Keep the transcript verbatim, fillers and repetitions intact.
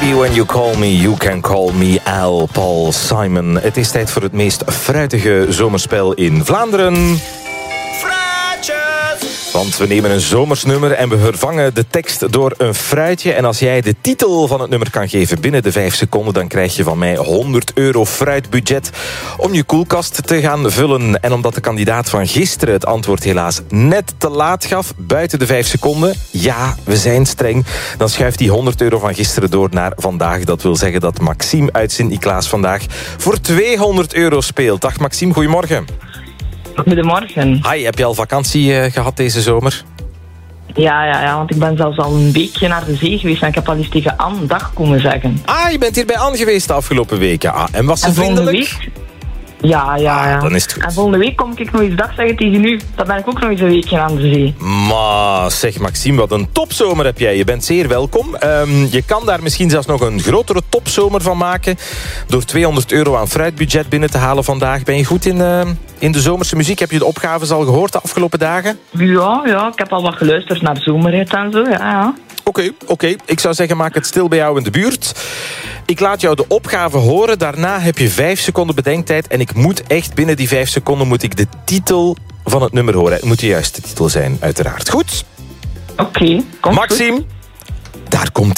Easy when you call me, you can call me Al Paul Simon. Het is tijd voor het meest fruitige zomerspel in Vlaanderen. Want we nemen een zomersnummer en we vervangen de tekst door een fruitje. En als jij de titel van het nummer kan geven binnen de vijf seconden... dan krijg je van mij honderd euro fruitbudget om je koelkast te gaan vullen. En omdat de kandidaat van gisteren het antwoord helaas net te laat gaf... buiten de vijf seconden, ja, we zijn streng... dan schuift die honderd euro van gisteren door naar vandaag. Dat wil zeggen dat Maxime uit Sint-Niklaas vandaag voor tweehonderd euro speelt. Dag Maxime, goedemorgen. Goedemorgen. Hi, heb je al vakantie uh, gehad deze zomer? Ja, ja, ja, want ik ben zelfs al een weekje naar de zee geweest en ik heb al eens tegen Anne dag komen zeggen. Ah, je bent hier bij Anne geweest de afgelopen weken. Ah, en was ze en vriendelijk? Week, ja, ja, ja. Ah, dan is het goed. En volgende week kom ik nog eens dag zeggen tegen u. Dan ben ik ook nog eens een weekje aan de zee. Maar zeg Maxime, wat een topzomer heb jij. Je bent zeer welkom. Um, je kan daar misschien zelfs nog een grotere topzomer van maken... door tweehonderd euro aan fruitbudget binnen te halen vandaag. Ben je goed in, uh, in de zomerse muziek? Heb je de opgaves al gehoord de afgelopen dagen? Ja, ja, ik heb al wat geluisterd naar zomerhit en zo, ja, ja. Oké, okay, oké. Okay. Ik zou zeggen, maak het stil bij jou in de buurt. Ik laat jou de opgave horen. Daarna heb je vijf seconden bedenktijd. En ik moet echt binnen die vijf seconden moet ik de titel van het nummer horen. Het moet de juiste titel zijn, uiteraard. Goed? Oké, okay, komt Maxime, goed. Daar komt